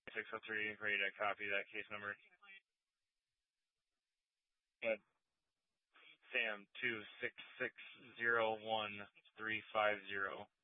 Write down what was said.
603, ready to copy that case number. Sam 26601 350.